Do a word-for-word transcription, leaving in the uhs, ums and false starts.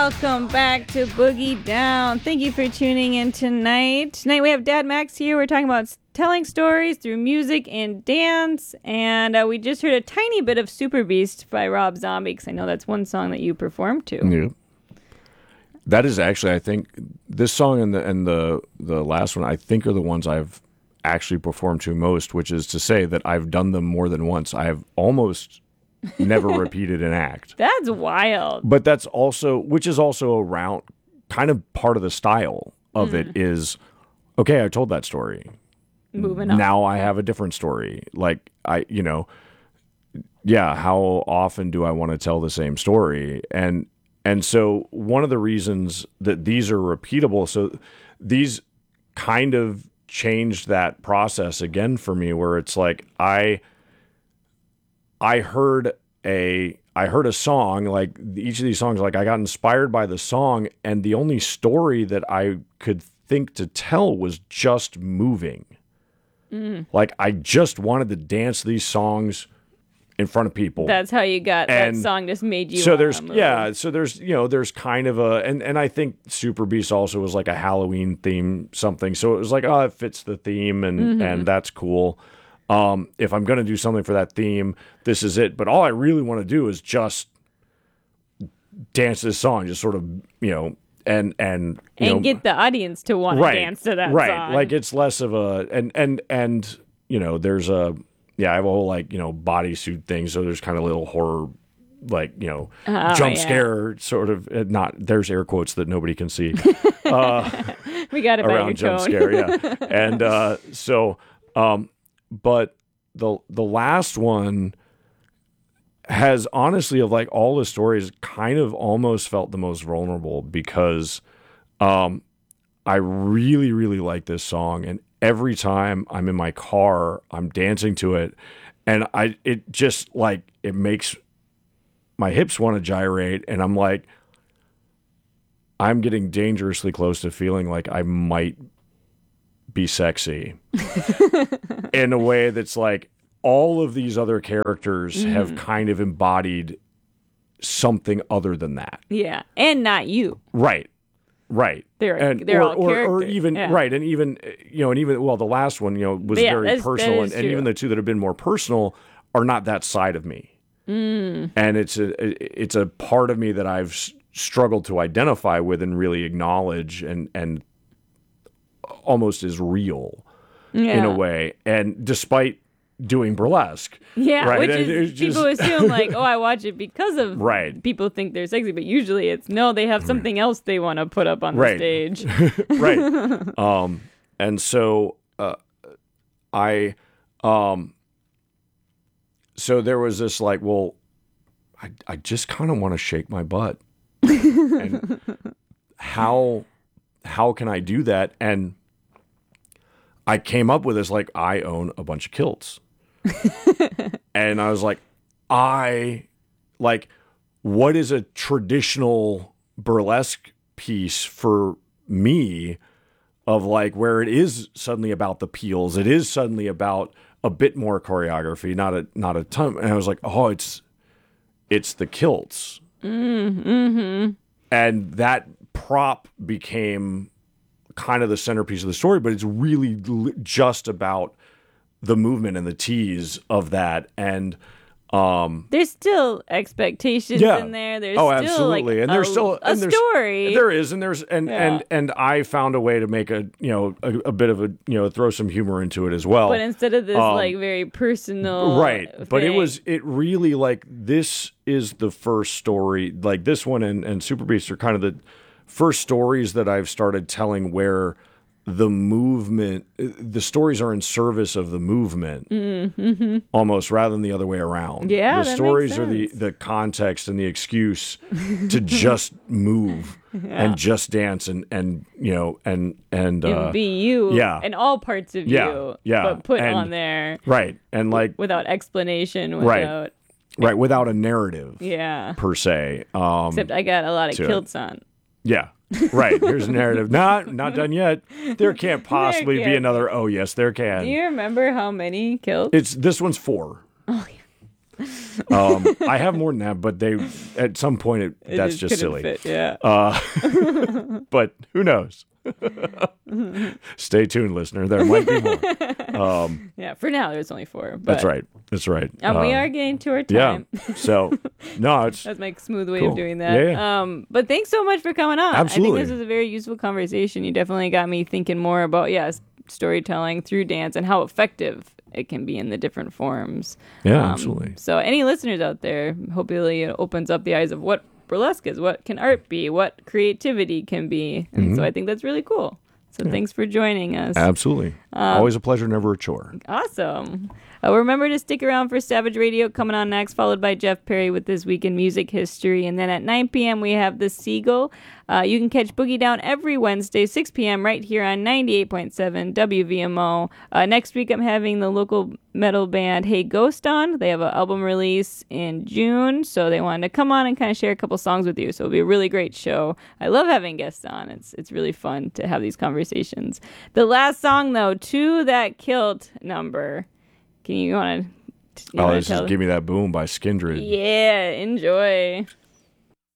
Welcome back to Boogie Down. Thank you for tuning in tonight. Tonight we have Dad Max here. We're talking about telling stories through music and dance. And uh, we just heard a tiny bit of Super Beast by Rob Zombie, because I know that's one song that you performed to. Yeah. That is actually, I think, this song and the and the the last one, I think, are the ones I've actually performed to most, which is to say that I've done them more than once. I have almost never repeated an act. That's wild. But that's also, which is also around, kind of part of the style of mm. it is, okay, I told that story. Moving on. Now I have a different story. Like, I, you know, yeah, how often do I want to tell the same story? And and so one of the reasons that these are repeatable, so these kind of changed that process again for me, where it's like I I heard a I heard a song, like each of these songs, like I got inspired by the song, and the only story that I could think to tell was just moving. Mm. Like I just wanted to dance these songs in front of people. That's how you got and that song just made you so there's move. Yeah, so there's you know there's kind of a and, and I think Super Beast also was like a Halloween theme something. So it was like, oh, it fits the theme and mm-hmm. and that's cool. Um, if I'm going to do something for that theme, this is it. But all I really want to do is just dance this song, just sort of, you know, and and you and know, get the audience to want right, to dance to that right. song. Right, like it's less of a and and and you know, there's a yeah, I have a whole like you know bodysuit thing, so there's kind of a little horror, like you know, oh, jump yeah. scare sort of. Not there's air quotes that nobody can see. Uh, we got it around jump cone. scare, yeah, and uh, so. Um, But the the last one has honestly, of like all the stories, kind of almost felt the most vulnerable because um, I really, really like this song. And every time I'm in my car, I'm dancing to it. And I it just like, it makes my hips want to gyrate. And I'm like, I'm getting dangerously close to feeling like I might be sexy in a way that's like all of these other characters mm. have kind of embodied something other than that. Yeah, and not you. Right, right. They're and, they're or, all or, characters. or even yeah. right, and even you know, and even well, the last one you know was yeah, very personal, and, and even the two that have been more personal are not that side of me. Mm. And it's a it's a part of me that I've struggled to identify with and really acknowledge and and. almost is real yeah. in a way, and despite doing burlesque, yeah, right? which is just... people assume like, oh, I watch it because of right. people think they're sexy, but usually it's no, they have something else they want to put up on the right. stage, right? Um, and so uh, I, um, so there was this like, well, I I just kind of want to shake my butt, and how. How can I do that? And I came up with this, like, I own a bunch of kilts. And I was like, I, like, what is a traditional burlesque piece for me of, like, where it is suddenly about the peels. It is suddenly about a bit more choreography, not a not a ton. And I was like, oh, it's, it's the kilts. Mm, mm-hmm. And that prop became kind of the centerpiece of the story, but it's really just about the movement and the tease of that. And um, there's still expectations yeah. in there. There's oh, still absolutely. like and a, there's still a and there's, story. There is, and there's and yeah. and and I found a way to make a you know a, a bit of a you know throw some humor into it as well. But instead of this um, like very personal, right? thing. But it was it really like this is the first story, like this one and and Super Beast are kind of the first stories that I've started telling where the movement, the stories are in service of the movement, mm-hmm. almost rather than the other way around. Yeah, the that stories makes are the, sense. the context and the excuse to just move yeah. and just dance and, and you know and and, uh, and be you, yeah, and all parts of yeah, you, yeah, but put and, on there, right, and like without explanation, without right, right, without a narrative, yeah, per se. Um, Except I got a lot of kilts it. on. Yeah. Right. Here's a narrative. Not not done yet. There can't possibly there can't. be another. Oh yes, there can. Do you remember how many kilts? It's this one's four. Oh yeah. Um, I have more than that, but they at some point it, It that's just couldn't silly. fit, yeah. Uh, but who knows? Stay tuned, listener. There might be more. Um, yeah, for now there's only four. But, that's right. That's right. And we Um, are getting to our Yeah. time. So no, it's That's my smooth way Cool. of doing that. Yeah, yeah. Um, but thanks so much for coming on. I Absolutely. think this was a very useful conversation. You definitely got me thinking more about, yes, storytelling through dance and how effective it can be in the different forms. yeah, Um, absolutely. So any listeners out there, hopefully it opens up the eyes of what burlesque is, what can art be, what creativity can be. And Mm-hmm. so I think that's really cool. So thanks for joining us. Absolutely. Um, Always a pleasure, never a chore. Awesome. Uh, remember to stick around for Savage Radio coming on next, followed by Jeff Perry with This Week in Music History. And then at nine p.m. we have The Seagull. Uh, you can catch Boogie Down every Wednesday, six p.m. right here on ninety-eight point seven W V M O. Uh, next week I'm having the local metal band Hey Ghost on. They have an album release in June, so they wanted to come on and kind of share a couple songs with you. So it'll be a really great show. I love having guests on. It's it's really fun to have these conversations. The last song, though, To That Kilt number. Can you want to? Oh, this is Give Me That Boom by Skindred. Yeah, enjoy.